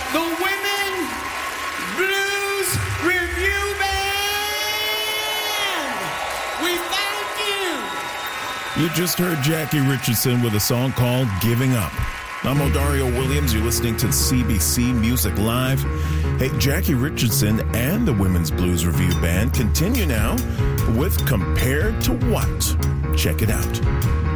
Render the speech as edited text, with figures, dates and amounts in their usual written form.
the Women Blues Review Band. We thank you. You just heard Jackie Richardson with a song called Giving Up. I'm Odario Williams. You're listening to CBC Music Live. Hey, Jackie Richardson and the Women's Blues Review Band continue now with Compared to What? Check it out.